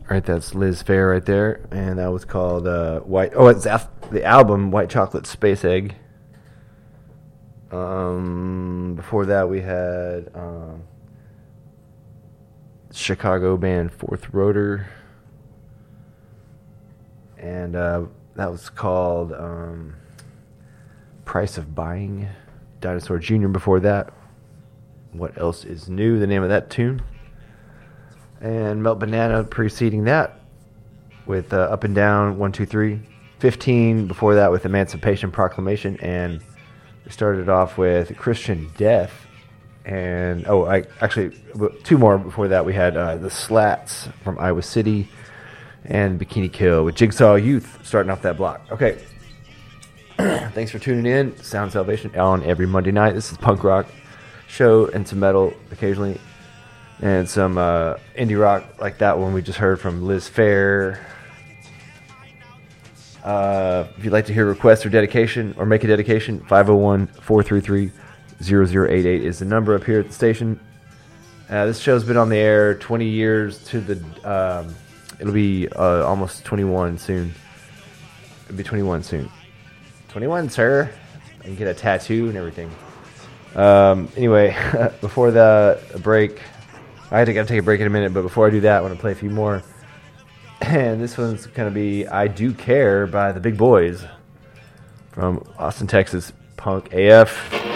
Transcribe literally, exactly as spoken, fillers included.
Right, that's Liz Phair right there, and that was called uh, White. Oh, it's af- the album White Chocolate Space Egg. Um, before that, we had um, Chicago band Fourth Rotor, and uh, that was called um, Price of Buying. Dinosaur Junior before that. What else is new? The name of that tune. And Melt Banana preceding that with uh, Up and Down, one, two, three. fifteen before that with Emancipation Proclamation. And we started off with Christian Death. And, oh, I actually, two more before that. We had uh, The Slats from Iowa City and Bikini Kill with Jigsaw Youth starting off that block. Okay. Thanks for tuning in. Sound Salvation on every Monday night. This is punk rock show and some metal occasionally. And some uh, indie rock like that one we just heard from Liz Phair. Uh, if you'd like to hear requests or dedication or make a dedication, five oh one, four three three, zero zero eight eight is the number up here at the station. Uh, this show's been on the air twenty years to the... Um, it'll be uh, almost twenty-one soon. It'll be twenty-one soon. twenty-one, sir. I can get a tattoo and everything. Um, anyway, before the break... I had to gotta take a break in a minute, but before I do that, I want to play a few more. And this one's going to be I Do Care by the Big Boys from Austin, Texas, Punk A F.